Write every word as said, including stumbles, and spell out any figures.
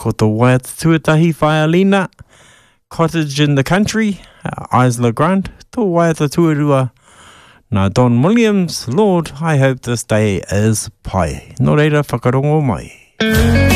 ko tō waiata tuatahi Whaialina, Cottage in the Country, uh, Isla Grande, tō waiata tuarua. Nā Don Williams, Lord, I hope this day is pai. Nō reira, whakarongo mai.